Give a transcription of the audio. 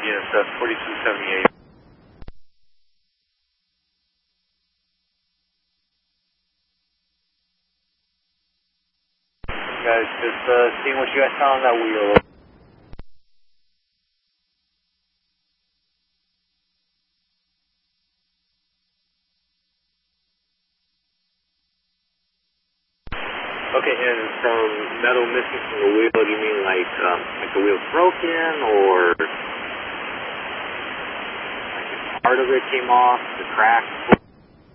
Yes, 4278. Guys, just seeing what you guys found on that wheel. Okay, and from metal missing from the wheel, do you mean like the wheel's broken, or like part of it came off, the crack?